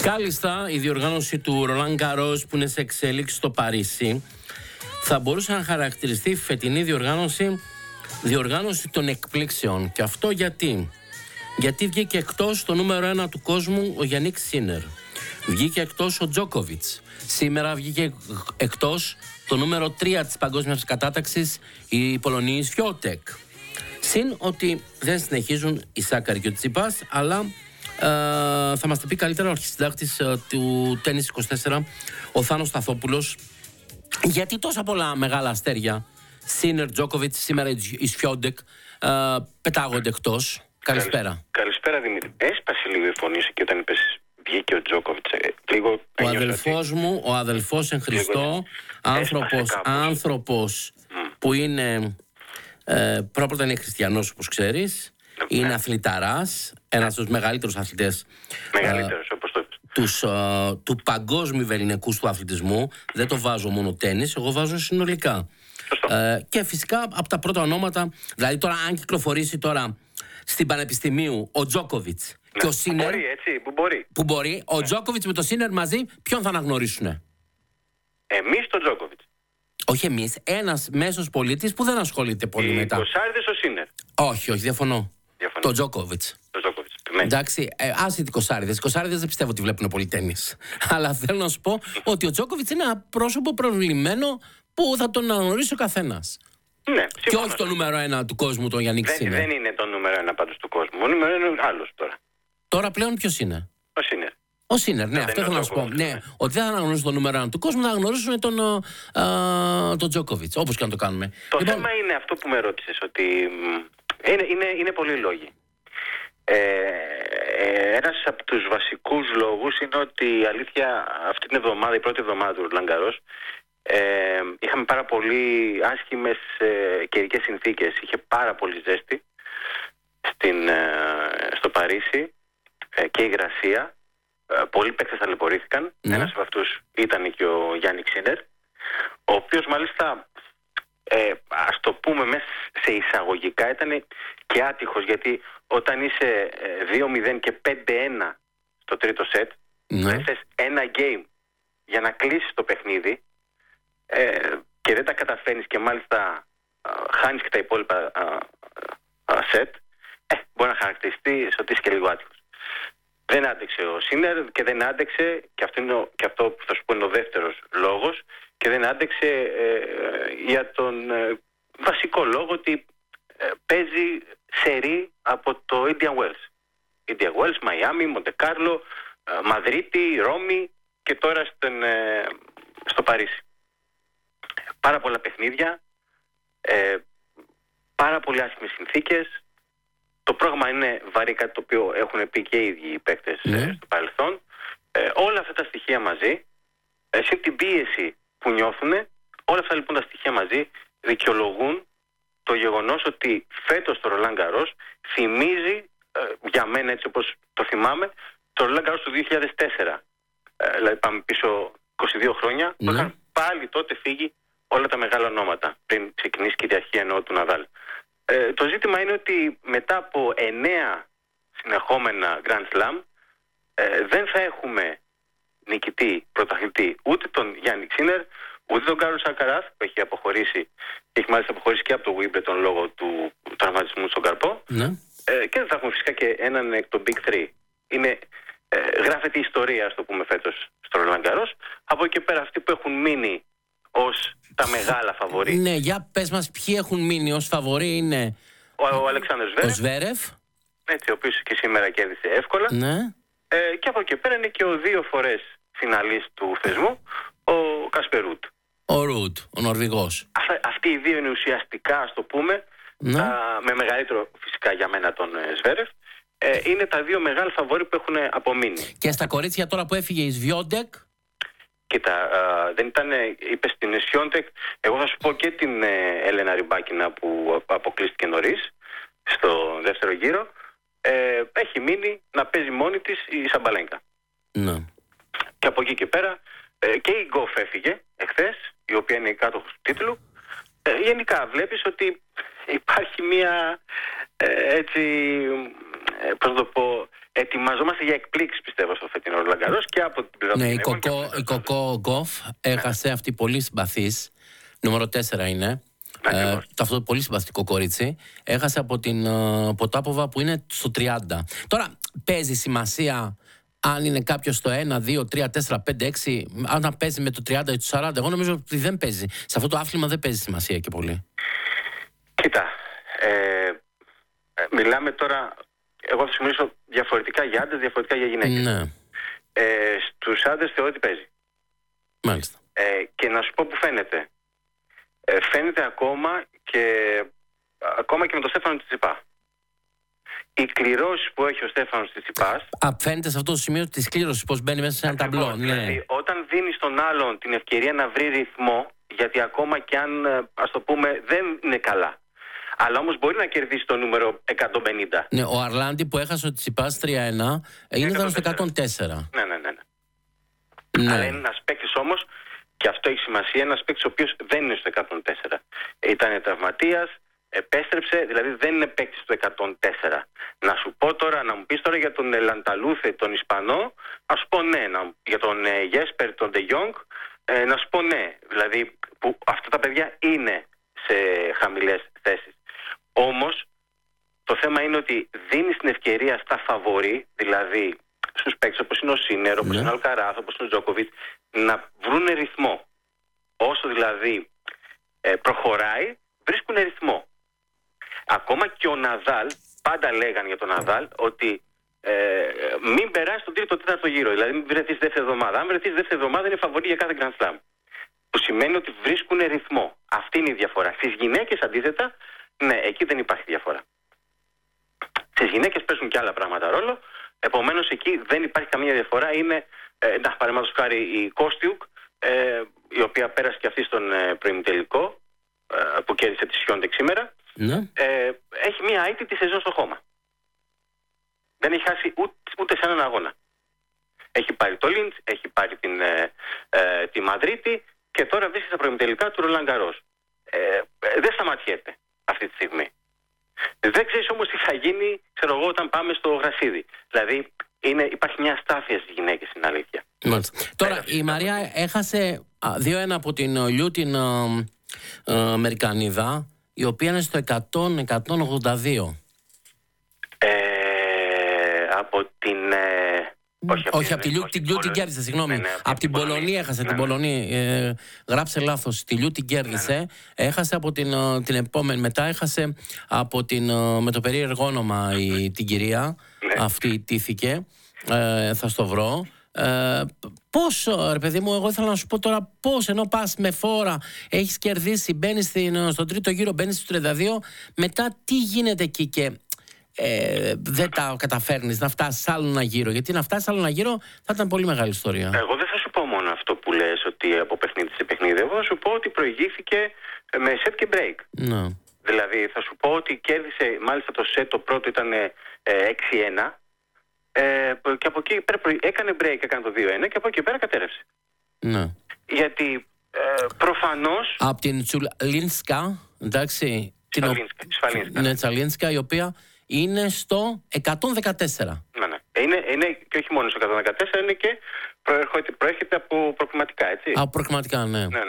Κάλλιστα, η διοργάνωση του Roland Garros που είναι σε εξέλιξη στο Παρίσι θα μπορούσε να χαρακτηριστεί η φετινή διοργάνωση των εκπλήξεων. Και αυτό γιατί βγήκε εκτός το νούμερο 1 του κόσμου ο Γιάννικ Σίνερ. Βγήκε εκτός ο Τζόκοβιτς. Σήμερα βγήκε εκτός το νούμερο 3 της παγκόσμιας κατάταξης η Πολωνή Σβιώτεκ. Συν ότι δεν συνεχίζουν οι Σάκαρη και ο Τσίπας, αλλά θα μας τα πει καλύτερα ο αρχισυντάκτης του Τένις 24, ο Θάνος Σταθόπουλος, γιατί τόσα πολλά μεγάλα αστέρια, Σίνερ, Τζόκοβιτς, σήμερα η Σφιόντεκ, πετάγονται εκτός. Καλησπέρα. Καλησπέρα, Δημήτρη. Έσπασε λίγο η φωνή σου και όταν είπες βγήκε ο Τζόκοβιτς. Ο αδελφός μου, ο αδελφός εν Χριστώ, άνθρωπος που είναι πρώτα είναι χριστιανός, όπως ξέρεις, είναι αθληταράς, ένας από τους μεγαλύτερους αθλητές του παγκόσμιου βεληνικούς του αθλητισμού. Δεν το βάζω μόνο τένις, εγώ βάζω συνολικά. Και φυσικά από τα πρώτα ονόματα, δηλαδή τώρα αν κυκλοφορήσει τώρα στην Πανεπιστημίου ο Τζόκοβιτς και ο Σίνερ, μπορεί, έτσι, που μπορεί. Ο Τζόκοβιτς με το Σίνερ μαζί, ποιον θα αναγνωρίσουνε? Εμείς τον Τζόκοβιτς. Όχι εμείς, ένας μέσος πολίτης που δεν ασχολείται πολύ μετά. Οι Κοσάριδες ο Σίνερ. Όχι, διαφωνώ. Το Τζόκοβιτς. Εντάξει, άσε οι Κοσάριδες. Οι Κοσάριδες δεν πιστεύω ότι βλέπουν πολύ τένις. Αλλά θέλω να σου πω ότι ο Τζόκοβιτς είναι ένα πρόσωπο προβλημένο που θα τον αναγνωρίσει ο καθένας. Ναι, και όχι το νούμερο 1 του κόσμου, τον Γιάννικ Σίνερ. Δεν είναι το νούμερο 1 πάντως του κόσμου. Ο νούμερο 1 είναι άλλος τώρα. Τώρα πλέον ποιος είναι? Ο Σίνερ. Ο Σίνερ, ναι, αυτό θέλω να σου πω. Ναι, ότι δεν θα αναγνωρίσουν το νούμερο 1 του κόσμου, θα αναγνωρίσουν τον Τζόκοβιτς, όπως και να το κάνουμε. Το θέμα είναι αυτό που με ρώτησες, ότι είναι πολλοί λόγοι. Ένας από τους βασικούς λόγους είναι ότι η αλήθεια αυτή την εβδομάδα, η πρώτη εβδομάδα του Roland Garros, είχαμε πάρα πολύ άσχημες καιρικές συνθήκες. Είχε πάρα πολύ ζέστη στο Παρίσι και υγρασία. Πολλοί παίκτες ταλαιπωρήθηκαν. Ένας από αυτούς ήταν και ο Γιάννικ Σίνερ, ο οποίος μάλιστα ας το πούμε μέσα σε εισαγωγικά ήταν και άτυχος, γιατί όταν είσαι 2-0 και 5-1 στο τρίτο σετ, θες ένα game για να κλείσεις το παιχνίδι και δεν τα καταφέρνεις και μάλιστα χάνεις και τα υπόλοιπα σετ, μπορεί να χαρακτηριστεί ότι είσαι και λίγο άτυχος. Δεν άντεξε ο Σίνερ και δεν άντεξε, και αυτό που θα σου πω είναι ο δεύτερος λόγος, και δεν άντεξε για τον βασικό λόγο ότι παίζει σερί από το Indian Wells. Indian Wells, Μαϊάμι, Μοντεκάρλο, Μαδρίτη, Ρώμη και τώρα στο Παρίσι. Πάρα πολλά παιχνίδια, πάρα πολύ άσχημες συνθήκες. Το πρόγραμμα είναι βαρύ, κάτι το οποίο έχουν πει και οι ίδιοι οι παίκτες στο παρελθόν. Όλα αυτά τα στοιχεία μαζί, σε την πίεση που νιώθουν, όλα αυτά λοιπόν τα στοιχεία μαζί δικαιολογούν το γεγονός ότι φέτος το Roland Garros θυμίζει, για μένα έτσι όπως το θυμάμαι, το Roland Garros του 2004. Δηλαδή πάμε πίσω 22 χρόνια, που είχαν πάλι τότε φύγει όλα τα μεγάλα ονόματα, πριν ξεκινήσει η κυριαρχία εννοώ του Ναδάλ. Το ζήτημα είναι ότι μετά από 9 συνεχόμενα Grand Slam δεν θα έχουμε νικητή, πρωταθλητή, ούτε τον Γιάννικ Σίνερ, ούτε τον Κάρλος Αλκαράθ, που έχει αποχωρήσει, και έχει μάλιστα αποχωρήσει και από το Wimbledon λόγω του τραυματισμού στον καρπό. Και δεν θα έχουμε φυσικά και έναν εκ των Big 3. Γράφεται η ιστορία, ας το πούμε, φέτος στο Roland Garros. Από εκεί και πέρα αυτοί που έχουν μείνει ως τα μεγάλα φαβορί. Ναι, για πες μας ποιοι έχουν μείνει ως φαβορί. Είναι ο Αλεξάνδρος Σβέρεφ, ο οποίος και σήμερα κέρδισε εύκολα. Και από εκεί πέρα είναι και ο 2 φορές φιναλίστ του θεσμού, ο Κάσπερ Ρουντ. Ο Ρουντ, ο Νορβηγός. Αυτοί οι δύο είναι ουσιαστικά, ας το πούμε, με μεγαλύτερο φυσικά για μένα τον Σβέρεφ, είναι τα 2 μεγάλα φαβορί που έχουν απομείνει. Και στα κορίτσια τώρα που έφυγε η Σβιόντεκ. Κοίτα, δεν ήταν, είπες την Σφιόντεκ, εγώ θα σου πω και την Έλενα Ριμπάκινα που αποκλείστηκε νωρίς στο δεύτερο γύρο. Έχει μείνει να παίζει μόνη της η Σαμπαλένκα. Και από εκεί και πέρα και η Γκοφ έφυγε εχθές, η οποία είναι η κάτοχος του τίτλου. Γενικά βλέπεις ότι υπάρχει μια έτσι πώς να το πω, ετοιμαζόμαστε για εκπλήξεις, πιστεύω, στο φετινό Roland Garros και από την πλευρά Ναι, η Κοκό Γκοφ έχασε αυτή πολύ συμπαθής, νούμερο 4 είναι. Αυτό το πολύ συμπαθητικό κορίτσι έχασε από την Ποτάποβα που είναι στο 30. Τώρα παίζει σημασία αν είναι κάποιος στο 1, 2, 3, 4, 5, 6, αν παίζει με το 30 ή το 40. Εγώ νομίζω ότι δεν παίζει. Σε αυτό το άθλημα δεν παίζει σημασία και πολύ. Κοίτα, μιλάμε τώρα, εγώ θα σου μιλήσω διαφορετικά για άντρες, διαφορετικά για γυναίκες. Ναι. Στους άντρες θεωρώ ότι παίζει. Μάλιστα. Και να σου πω που φαίνεται. Φαίνεται ακόμα και με τον Στέφανο Τσιτσιπά. Οι κληρώσεις που έχει ο Στέφανος Τσιτσιπάς. Φαίνεται σε αυτό το σημείο της κλήρωσης πώς μπαίνει μέσα σε ένα ταμπλό. Ναι. Δηλαδή, όταν δίνει στον άλλον την ευκαιρία να βρει ρυθμό, γιατί ακόμα και αν, ας το πούμε, δεν είναι καλά, αλλά όμως μπορεί να κερδίσει το νούμερο 150. Ναι, ο Αρλάντι που έχασε ο Τσιτσιπάς 3-1 είναι στο 104. Ναι. Αλλά είναι ένας παίκτης όμως, και αυτό έχει σημασία, ένας παίκτης ο οποίος δεν είναι στο 104. Ήταν τραυματίας, επέστρεψε, δηλαδή δεν είναι παίκτης στο 104. Να σου πω τώρα, να μου πεις τώρα για τον Λανταλούθε, τον Ισπανό, να σου πω ναι. Για τον Γέσπερ, τον Ντε Γιόγκ, να σου πω ναι. Δηλαδή που αυτά τα παιδιά είναι σε χαμηλές θέσεις. Όμως το θέμα είναι ότι δίνεις την ευκαιρία στα φαβορί, δηλαδή στους παίκτες όπως είναι ο Σίνερ, όπως είναι ο Αλκαράθ, όπως είναι ο Τζόκοβιτς, να βρουν ρυθμό. Όσο δηλαδή προχωράει, βρίσκουν ρυθμό. Ακόμα και ο Ναδάλ, πάντα λέγανε για τον Ναδάλ ότι μην περάσει τον τρίτο τέταρτο γύρο. Δηλαδή μην βρεθείς δεύτερη εβδομάδα. Αν βρεθείς δεύτερη εβδομάδα είναι φαβορί για κάθε Grand Slam. Που σημαίνει ότι βρίσκουν ρυθμό. Αυτή είναι η διαφορά. Στις γυναίκες αντίθετα, ναι, εκεί δεν υπάρχει διαφορά. Στις γυναίκες παίζουν και άλλα πράγματα ρόλο. Επομένως εκεί δεν υπάρχει καμία διαφορά. Είναι, παραδείγματος χάρη, η Κόστιουκ, η οποία πέρασε και αυτή στον προημιτελικό, που κέρδισε τη Σιόντεκ σήμερα. Ναι. Έχει μία αίτητη σεζόν στο χώμα. Δεν έχει χάσει ούτε σε έναν αγώνα. Έχει πάρει το Λίντς, έχει πάρει τη Μαδρίτη και τώρα βρίσκεται στα προημιτελικά του Roland Garros. Δεν σταματιέται αυτή τη στιγμή. Δεν ξέρεις όμως τι θα γίνει, ξέρω εγώ, όταν πάμε στο γρασίδι. Δηλαδή υπάρχει μια αστάθεια στις γυναίκες, στην αλήθεια. Τώρα η Μαρία έχασε 2-1 από την Λιού, την Αμερικανίδα, η οποία είναι στο 100-182. Από την... Όχι, από τη Λιού την κέρδισε, συγγνώμη. Ναι, από την Πολωνία έχασε, την Πολωνία. Γράψε λάθος, τη Λιού την κέρδισε. Έχασε από την επόμενη, μετά έχασε από με το περίεργο όνομα την κυρία. Αυτή τήθηκε, θα στο βρω. Πώς, ρε παιδί μου, εγώ ήθελα να σου πω τώρα πώς, ενώ πας με φόρα, έχεις κερδίσει, μπαίνεις στον τρίτο γύρο, μπαίνεις στο 32, μετά τι γίνεται εκεί και δεν τα καταφέρνεις να φτάσεις άλλο ένα γύρο? Γιατί να φτάσεις άλλο ένα γύρο θα ήταν πολύ μεγάλη ιστορία. Εγώ δεν θα σου πω μόνο αυτό που λες, ότι από παιχνίδι σε παιχνίδι. Εγώ θα σου πω ότι προηγήθηκε με set και break. Ναι. Δηλαδή θα σου πω ότι κέρδισε, μάλιστα το set το πρώτο ήταν 6-1. Και από εκεί πέρα έκανε break, έκανε το 2-1 και από εκεί πέρα κατέρευσε. Ναι. Γιατί προφανώς... Από την Τσουλίνσκα, εντάξει, Τσαλίνσκα, η οποία είναι στο 114. Ναι. Είναι και όχι μόνο στο 114, είναι και προέρχεται από προκριματικά, έτσι. Από προκριματικά, ναι. Ναι.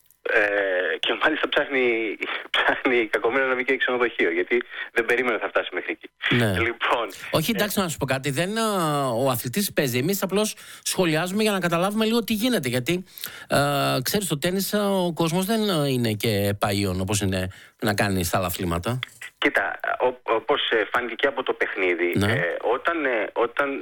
Και μάλιστα ψάχνει κακομοίρα να βγει και ξενοδοχείο, γιατί δεν περίμενε θα φτάσει μέχρι εκεί. Ναι. Λοιπόν, όχι, εντάξει, να σου πω κάτι. Ο αθλητής παίζει. Εμείς απλώς σχολιάζουμε για να καταλάβουμε λίγο τι γίνεται. Γιατί ξέρεις, στο τένις ο κόσμος δεν είναι και παΐον όπως είναι να κάνει στα άλλα αθλήματα. Κοίτα, όπως φάνηκε και από το παιχνίδι, ναι. Όταν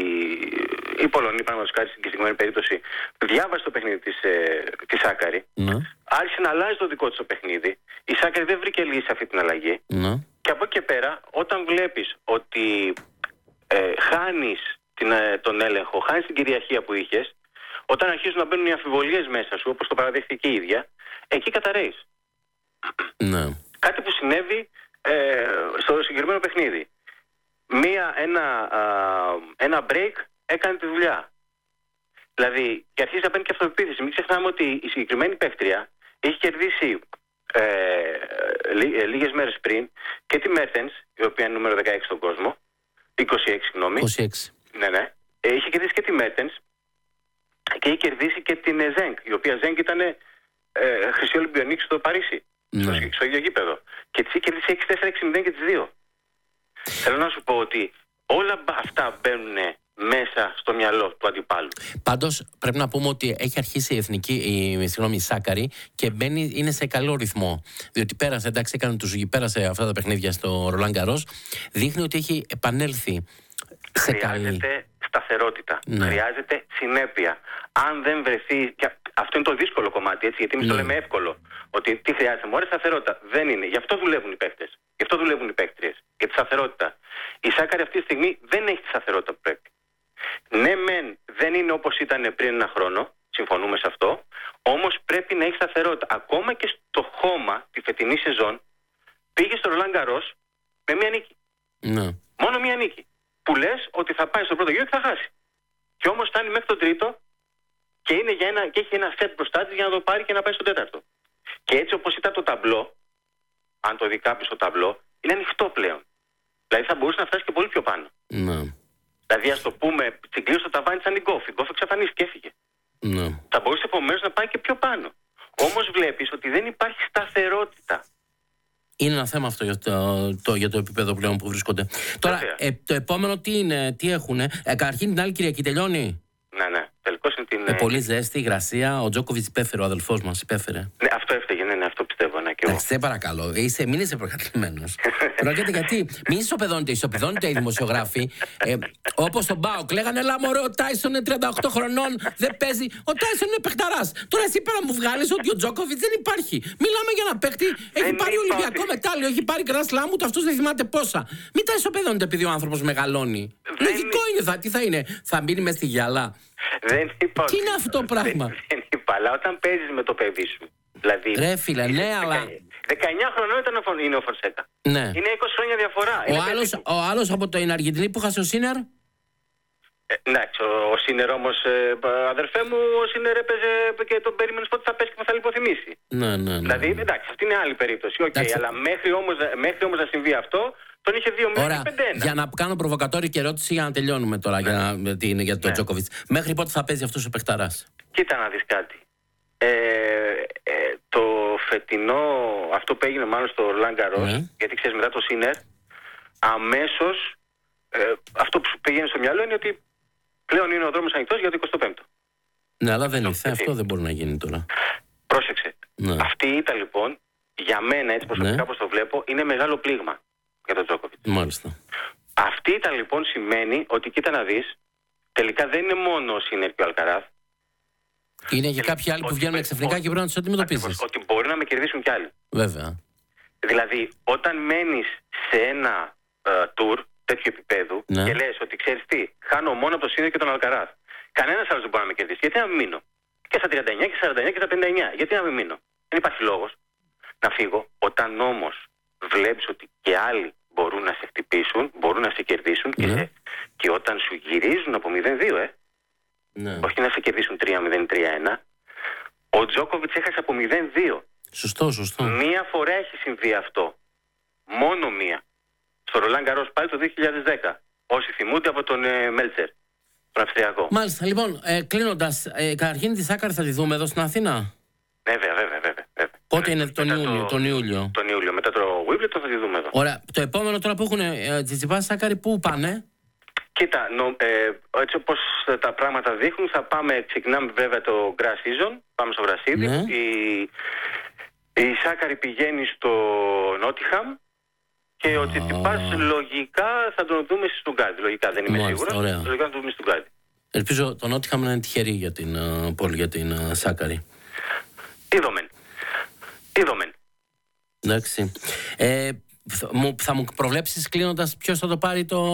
η Πολωνία, παραδείγματος χάρη στην συγκεκριμένη περίπτωση, διάβασε το παιχνίδι της Σάκαρη, ναι. άρχισε να αλλάζει το δικό της το παιχνίδι. Η Σάκαρη δεν βρήκε λύση σε αυτή την αλλαγή. Ναι. Και από εκεί και πέρα, όταν βλέπεις ότι χάνεις τον έλεγχο, χάνεις την κυριαρχία που είχες, όταν αρχίζουν να μπαίνουν οι αμφιβολίες μέσα σου, όπως το παραδέχθηκε η ίδια, εκεί καταρρέεις. Ναι. Κάτι που συνέβη στο συγκεκριμένο παιχνίδι. Ένα break έκανε τη δουλειά. Δηλαδή, και αρχίζει να παίρνει και αυτοπεποίθηση. Μην ξεχνάμε ότι η συγκεκριμένη παίκτρια έχει κερδίσει λίγες μέρες πριν και τη Μέρτενς, η οποία είναι νούμερο 16 στον κόσμο, 26, συγγνώμη. 26. Ναι. Είχε κερδίσει και τη Μέρτενς και είχε κερδίσει και την Ζέγκ, η οποία Ζέγκ ήταν χρυσή Ολυμπιονίκη στο Παρίσι, στο ίδιο γήπεδο. Και της είχε κερδίσει 6-4-6-0 και τις δύο. Θέλω να σου πω ότι όλα αυτά μπαίνουν μέσα στο μυαλό του αντιπάλου. Πάντως πρέπει να πούμε ότι έχει αρχίσει η Σάκαρη και είναι σε καλό ρυθμό. Διότι πέρασε, εντάξει, πέρασε αυτά τα παιχνίδια στο Ρολάν Γκαρός. Δείχνει ότι έχει επανέλθει σε καλή. Χρειάζεται σταθερότητα. Χρειάζεται συνέπεια. Αν δεν βρεθεί. Αυτό είναι το δύσκολο κομμάτι, έτσι, γιατί εμείς το λέμε εύκολο. Ότι τι χρειάζεται, μωρέ, σταθερότητα. Δεν είναι. Γι' αυτό δουλεύουν οι παίκτες. Γι' αυτό δουλεύουν οι παίκτριες. Για τη σταθερότητα. Η Σάκαρη αυτή τη στιγμή δεν έχει τη σταθερότητα που πρέπει. Ναι, μεν δεν είναι όπως ήταν πριν ένα χρόνο. Συμφωνούμε σε αυτό. Όμως πρέπει να έχει σταθερότητα. Ακόμα και στο χώμα τη φετινή σεζόν πήγε στο Ρολάν Γκαρός με μία νίκη. Ναι. Μόνο μία νίκη. Που λες ότι θα πάει στο πρώτο γύρο και θα χάσει. Και όμως φτάνει μέχρι τον τρίτο και, και έχει ένα σετ μπροστά της για να το πάρει και να πάει στο τέταρτο. Και έτσι όπως ήταν το ταμπλό, αν το δει κάποιος το ταμπλό, είναι ανοιχτό πλέον. Δηλαδή θα μπορούσε να φτάσει και πολύ πιο πάνω. Ναι. Δηλαδή ας το πούμε, την κλείωσε το ταβάνι σαν την Γκόφ. Η Γκόφ εξαφανίστηκε και έφυγε. Ναι. Θα μπορούσε επομένως να πάει και πιο πάνω. Όμως βλέπεις ότι δεν υπάρχει σταθερότητα. Είναι ένα θέμα αυτό για το επίπεδο πλέον που βρίσκονται. Τώρα, το επόμενο τι έχουνε. Καταρχήν την άλλη Κυριακή τελειώνει. Ναι. Τελικώς είναι την. Πολύ ζέστη, υγρασία. Ο Τζόκοβιτς υπέφερε, ο αδελφός μας υπέφερε. Ναι, αυτό έφταιγε, ναι, αυτό πιστεύω. Ναι, και εγώ. Σε παρακαλώ, μην είσαι προκατηλημένος. Πρόκειται γιατί μην ισοπεδώνεται οι δημοσιογράφοι. Όπως τον Μπάουκ λέγανε, έλα μωρέ, ο Τάισον είναι 38 χρονών, δεν παίζει. Ο Τάισον είναι παιχταράς. Τώρα εσύ πέρα μου βγάλεις ότι ο Τζόκοβιτς δεν υπάρχει. Μιλάμε για ένα παίχτη, έχει πάρει Ολυμπιακό μετάλλιο, έχει πάρει Grand Slam, ούτε αυτός δεν θυμάται πόσα. Μην τα ισοπεδώνεται επειδή ο άνθρωπος μεγαλώνει. Λογικό είναι, τι θα είναι, θα μείνει μες στη γυαλά. Τι είναι αυτό το πράγμα. Δεν είπα, αλλά όταν παίζεις με το παιδί σου. Δηλαδή, ρε φίλε, ναι, αλλά. 19 χρονών είναι ο Φονσέκα. Ναι. Είναι 20 χρόνια διαφορά. Ο άλλος από την Αργεντινή που χάσε ο Σίνερ. Εντάξει, ο Σίνερ όμως, αδερφέ μου, ο Σίνερ έπαιζε και τον περίμενες πότε θα πέσει και θα λιποθυμήσει. Ναι. Δηλαδή, εντάξει, αυτή είναι άλλη περίπτωση. Αλλά μέχρι όμως να συμβεί αυτό, τον είχε 2 μέρες και 5-1. Για να κάνω προβοκατόρικη ερώτηση για να τελειώνουμε τώρα για τον Τζόκοβιτς. Μέχρι πότε θα παίζει αυτός ο παιχταράς? Κοίτα να δεις κάτι. Το φετινό, αυτό που έγινε μάλλον στο Ρολάν Γκαρός, γιατί ξέρεις μετά το Σίνερ, αμέσως αυτό που σου πήγαινε στο μυαλό είναι ότι πλέον είναι ο δρόμος ανοιχτός για το 25ο. Ναι, αλλά δεν ήρθε. Αυτό δεν μπορεί να γίνει τώρα. Πρόσεξε. Ναι. Αυτή η ήττα λοιπόν, για μένα έτσι προσωπικά όπως το βλέπω, είναι μεγάλο πλήγμα για τον Τζόκοβιτς. Μάλιστα. Αυτή η ήττα λοιπόν σημαίνει ότι κοίτα να δεις, τελικά δεν είναι μόνο ο Σίνερ και ο Αλκαράθ. Είναι και κάποιοι άλλοι που βγαίνουν εξαφνικά και πρέπει να τους αντιμετωπίσεις. Ότι μπορεί να με κερδίσουν κι άλλοι. Βέβαια. Δηλαδή, όταν μένεις σε ένα tour τέτοιου επίπεδου και λες ότι ξέρεις τι, χάνω μόνο από το Σίνερ και τον Αλκαράθ. Κανένας άλλος δεν μπορεί να με κερδίσει. Γιατί να μην μείνω? Και στα 39 και στα 49 και στα 59. Γιατί να μην μείνω? Δεν υπάρχει λόγος να φύγω. Όταν όμως βλέπεις ότι και άλλοι μπορούν να σε χτυπήσουν, μπορούν να σε κερδίσουν και όταν σου γυρίζουν από 0-2, όχι να σε κερδίσουν 3-0, 3-1. Ο Τζόκοβιτς έχασε από 0-2. Σωστό. Μία φορά έχει συμβεί αυτό. Μόνο μία. Στο Ρολάν Γκαρός πάλι το 2010. Όσοι θυμούνται από τον Μέλτσερ, τον Αυστριακό. Μάλιστα. Λοιπόν, κλείνοντας, καταρχήν τη Σάκαρη θα τη δούμε εδώ στην Αθήνα. Βέβαια. Πότε είναι τον Ιούλιο? Τον Ιούλιο. Μετά το Wimbledon θα τη δούμε εδώ. Ωραία. Το επόμενο τώρα που έχουν Τσιτσιπάς Σάκαρη, πού πάνε? Κοίτα, έτσι όπως τα πράγματα δείχνουν, ξεκινάμε βέβαια το Grass Season, πάμε στο γρασίδι. Η Σάκαρη πηγαίνει στο Νότιχαμ και ο Τσιτσιπάς λογικά θα τον δούμε στη Στουγκάρδη. Λογικά δεν είμαι σίγουρος. Λογικά θα τον δούμε στη Στουγκάρδη. Ελπίζω το Νότιχαμ να είναι τυχερή για την Σάκαρη. Είδομεν. Εντάξει. Θα μου προβλέψεις κλείνοντας ποιος θα το πάρει το